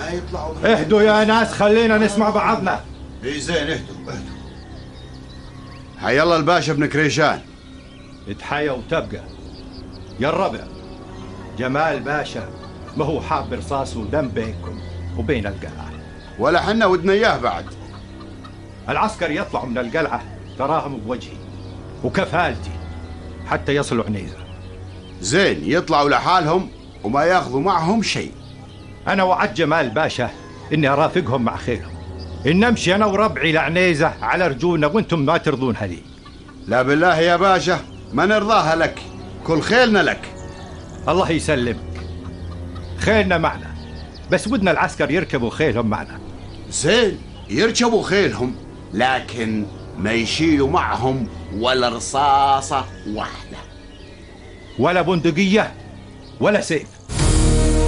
حيطلعوا اهدوا يا ناس، خلينا نسمع بعضنا. اي زين، اهدوا. حي الله الباشا ابن كريشان. اتحيا وتبقى يا الربع. جمال باشا ما هو حاب رصاصه دم بينكم وبين القلعة، ولا حنا ودنا اياه بعد. العسكر يطلعوا من القلعة تراهم بوجهي وكفالتي حتى يصلوا عنيزة. زين، يطلعوا لحالهم وما ياخذوا معهم شيء. أنا وعد جمال باشا إني أرافقهم مع خيلهم، إن نمشي أنا وربعي لعنيزة على رجولنا وأنتم ما ترضون هذه. لا بالله يا باشا، ما نرضاها لك، كل خيلنا لك. الله يسلمك، خيلنا معنا، بس ودنا العسكر يركبوا خيلهم معنا. زين، يركبوا خيلهم، لكن ما يشيلوا معهم ولا رصاصة واحدة، ولا بندقية ولا سيف.